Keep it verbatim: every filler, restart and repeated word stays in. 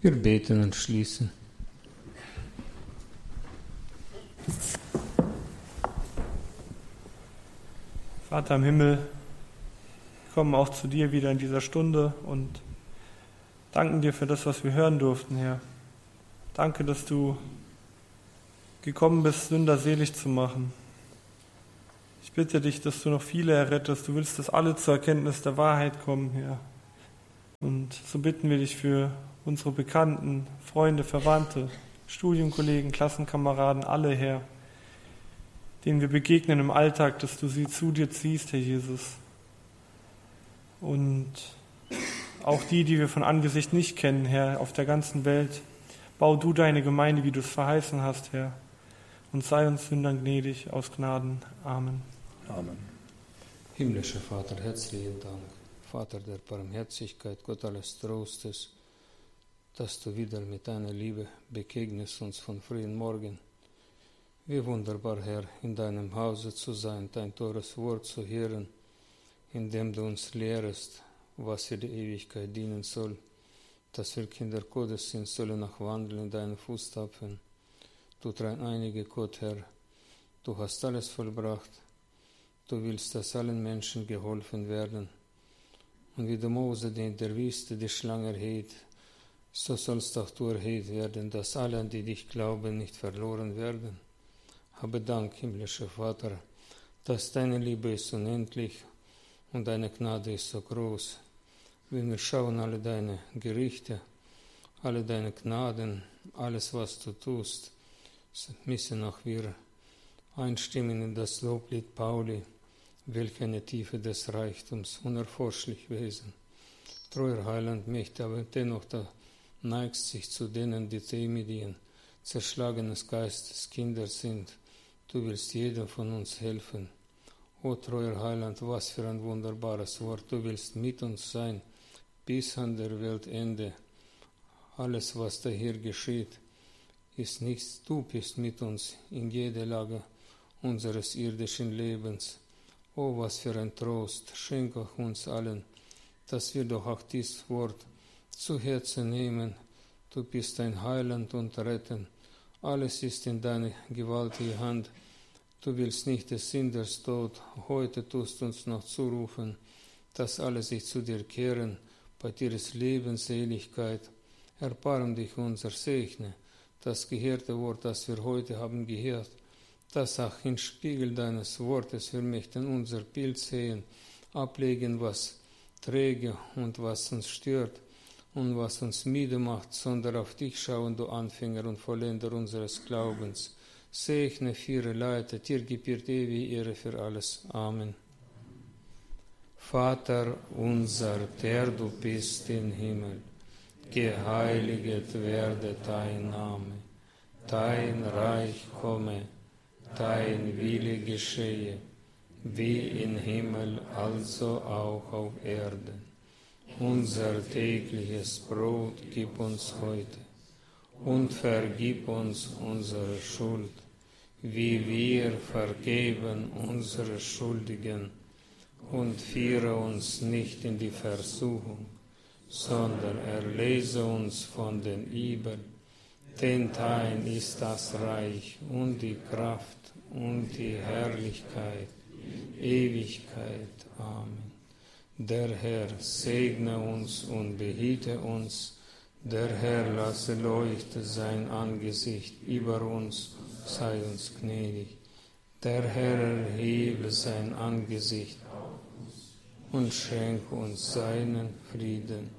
Wir beten und schließen. Vater im Himmel, wir kommen auch zu dir wieder in dieser Stunde und danken dir für das, was wir hören durften, Herr. Danke, dass du gekommen bist, Sünder selig zu machen. Ich bitte dich, dass du noch viele errettest. Du willst, dass alle zur Erkenntnis der Wahrheit kommen, Herr. Und so bitten wir dich für unsere Bekannten, Freunde, Verwandte, Studienkollegen, Klassenkameraden, alle, Herr, denen wir begegnen im Alltag, dass du sie zu dir ziehst, Herr Jesus. Und auch die, die wir von Angesicht nicht kennen, Herr, auf der ganzen Welt, bau du deine Gemeinde, wie du es verheißen hast, Herr. Und sei uns Sündern gnädig aus Gnaden. Amen. Amen. Himmlischer Vater, herzlichen Dank. Vater der Barmherzigkeit, Gott alles Trostes, dass du wieder mit deiner Liebe begegnest uns von frühen Morgen. Wie wunderbar, Herr, in deinem Hause zu sein, dein teures Wort zu hören, indem du uns lehrest, was für die Ewigkeit dienen soll, dass wir Kinder Gottes sind, sollen auch wandeln in deinen Fußstapfen. Du dreieinige Gott, Herr, du hast alles vollbracht, du willst, dass allen Menschen geholfen werden. Und wie du Mose, der in der Wüste die Schlange erhält, so sollst auch du erhält werden, dass alle, die dich glauben, nicht verloren werden. Habe Dank, himmlischer Vater, dass deine Liebe ist unendlich und deine Gnade ist so groß. Wenn wir schauen alle deine Gerichte, alle deine Gnaden, alles, was du tust, müssen auch wir einstimmen in das Loblied Pauli, welch eine Tiefe des Reichtums, unerforschlich Wesen. Treuer Heiland, Mächte, aber dennoch da neigst sich zu denen, die demütigen, zerschlagenes Geistes Kinder sind. Du willst jedem von uns helfen. O treuer Heiland, was für ein wunderbares Wort. Du willst mit uns sein, bis an der Weltende. Alles, was da hier geschieht, ist nichts. Du bist mit uns in jeder Lage unseres irdischen Lebens. O, was für ein Trost. Schenk auch uns allen, dass wir doch auch dieses Wort zu Herzen nehmen. Du bist ein Heiland und Retten. Alles ist in deiner gewaltigen Hand. Du willst nicht des Sünders Tod. Heute tust du uns noch zurufen, dass alle sich zu dir kehren. Bei dir ist Lebensseligkeit. Erbarm dich unser Segne. Das gehörte Wort, das wir heute haben gehört, das auch im Spiegel deines Wortes wir möchten unser Bild sehen, ablegen, was träge und was uns stört und was uns müde macht, sondern auf dich schauen, du Anfänger und Vollender unseres Glaubens. Segne, führe, leite, dir gebührt ewige Ehre für alles. Amen. Vater unser, der du bist im Himmel, geheiliget werde dein Name, dein Reich komme, dein Wille geschehe, wie im Himmel, also auch auf Erden. Unser tägliches Brot gib uns heute und vergib uns unsere Schuld, wie wir vergeben unsere Schuldigen, und führe uns nicht in die Versuchung, sondern erlöse uns von den Übel. Denn dein ist das Reich und die Kraft und die Herrlichkeit, Ewigkeit. Amen. Der Herr segne uns und behüte uns. Der Herr lasse leuchten sein Angesicht über uns, sei uns gnädig. Der Herr erhebe sein Angesicht und schenke uns seinen Frieden.